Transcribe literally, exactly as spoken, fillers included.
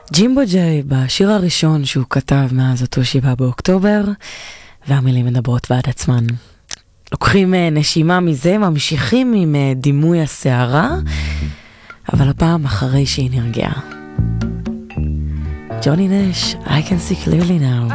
ג'ימבו ג'יי בשיר הראשון שהוא כתב מאז אותו שבעה באוקטובר, והמילים מדברות בעד עצמן. לוקחים נשימה מזה, ממשיכים עם דימוי השערה, אבל הפעם אחרי שהיא נרגעה. ג'וני נש, I can see clearly now.